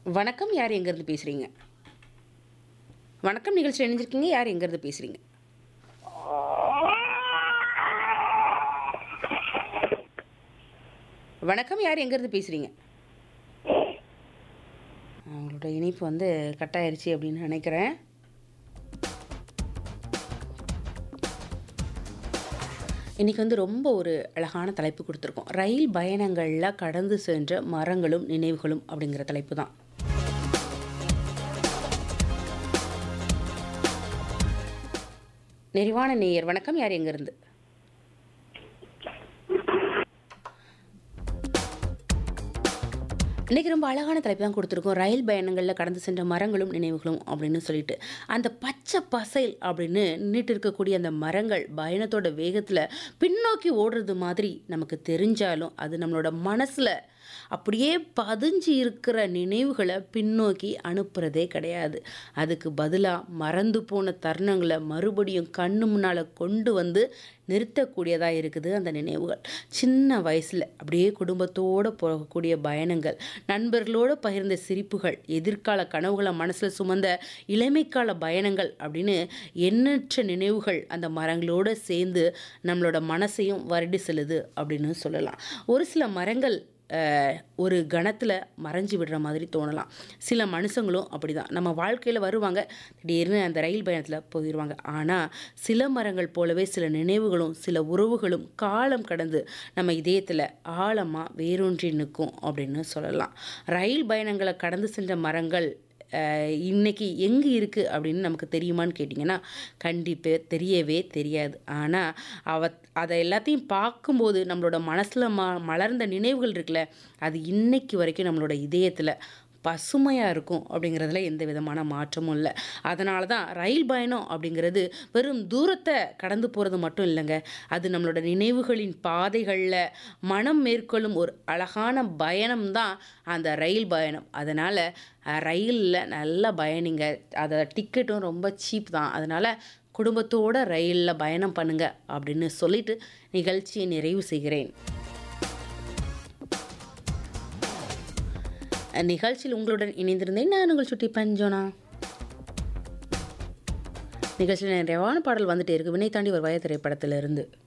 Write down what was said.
வணக்கம். யார் எங்கேருந்து பேசுறீங்க? வணக்கம் நிகழ்ச்சியில் இணைஞ்சிருக்கீங்க. யார் எங்கேருந்து பேசுறீங்க? வணக்கம். யார் எங்கேருந்து பேசுறீங்க? உங்களோட இணைப்பு வந்து கட் ஆயிருச்சு அப்படின்னு நினைக்கிறேன். இன்னைக்கு வந்து ரொம்ப ஒரு அழகான தலைப்பு கொடுத்துருக்கோம். ரயில் பயணங்களில் கடந்து சென்ற மரங்களும் நினைவுகளும் அப்படிங்கிற தலைப்பு தான். நிறைவான நேயர் வணக்கம். யார் எங்கேருந்து? இன்றைக்கி ரொம்ப அழகான தலைப்பு தான் கொடுத்துருக்கோம். ரயில் பயணங்களில் கடந்து சென்ற மரங்களும் நினைவுகளும் அப்படின்னு சொல்லிட்டு, அந்த பச்சை பசைல் அப்படின்னு நின்றுட்டு இருக்கக்கூடிய அந்த மரங்கள் பயணத்தோட வேகத்தில் பின்னோக்கி ஓடுறது மாதிரி நமக்கு தெரிஞ்சாலும் அது நம்மளோட மனசில் அப்படியே பதிஞ்சு இருக்கிற நினைவுகளை பின்னோக்கி அனுப்புகிறதே கிடையாது. அதுக்கு பதிலாக மறந்து போன தருணங்களை மறுபடியும் கண்ணு முன்னால் கொண்டு வந்து நிறுத்தக்கூடியதாக இருக்குது அந்த நினைவுகள். சின்ன வயசில் அப்படியே குடும்பத்தோடு போகக்கூடிய பயணங்கள், நண்பர்களோடு பகிர்ந்த சிரிப்புகள், எதிர்கால கனவுகளை மனசில் சுமந்த இளமைக்கால பயணங்கள் அப்படின்னு எண்ணற்ற நினைவுகள் அந்த மரங்களோடு சேர்ந்து நம்மளோட மனசையும் வருடி செல்லுது அப்படின்னு சொல்லலாம். ஒரு சில மரங்கள் ஒரு கணத்தில் மறைஞ்சி விடுற மாதிரி தோணலாம். சில மனுஷங்களும் அப்படி தான் நம்ம வாழ்க்கையில் வருவாங்க, திடீர்னு அந்த ரயில் பயணத்தில் போயிடுவாங்க. ஆனால் சில மரங்கள் போலவே சில நினைவுகளும் சில உறவுகளும் காலம் கடந்து நம்ம இதயத்தில் ஆழமாக வேரூன்றி நிற்கும் அப்படின்னு சொல்லலாம். ரயில் பயணங்களை கடந்து சென்ற மரங்கள் இன்னைக்கு எங்கே இருக்குது அப்படின்னு நமக்கு தெரியுமான்னு கேட்டிங்கன்னா கண்டிப்பாக தெரியவே தெரியாது. ஆனால் அதை எல்லாத்தையும் பார்க்கும்போது நம்மளோட மனசில் மலர்ந்த நினைவுகள் இருக்குல்ல, அது இன்னைக்கு வரைக்கும் நம்மளோட இதயத்தில் பசுமையாக இருக்கும் அப்படிங்கிறதுல எந்த விதமான மாற்றமும் இல்லை. அதனால தான் ரயில் பயணம் அப்படிங்கிறது வெறும் தூரத்தை கடந்து போகிறது மட்டும் இல்லைங்க, அது நம்மளோட நினைவுகளின் பாதைகளில் மனம் மேற்கொள்ளும் ஒரு அழகான பயணம் தான் அந்த ரயில் பயணம். அதனால் ரயிலில் நல்லா பயணிங்க. அதை டிக்கெட்டும் ரொம்ப சீப் தான். அதனால் குடும்பத்தோடு ரயிலில் பயணம் பண்ணுங்க அப்படின்னு சொல்லிட்டு நிகழ்ச்சியை நிறைவு செய்கிறேன். நிகழ்ச்சியில் உங்களுடன் இணைந்திருந்தேன் நான் உங்கள் சுட்டி பஞ்சோனா. நிகழ்ச்சியில் நிறைவான பாடல் வந்துட்டே இருக்கு. வினை தாண்டி ஒரு வய திரைப்படத்திலிருந்து.